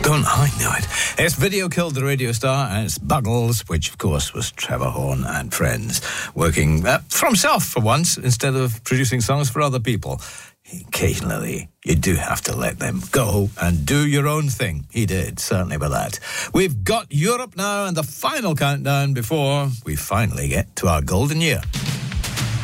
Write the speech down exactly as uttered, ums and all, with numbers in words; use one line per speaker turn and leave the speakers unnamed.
Don't I know it? It's Video Killed the Radio Star, and it's Buggles, which of course was Trevor Horn and friends, working uh, for himself for once instead of producing songs for other people. Occasionally, you do have to let them go and do your own thing. He did, certainly with that. We've got Europe now and the final countdown before we finally get to our golden year.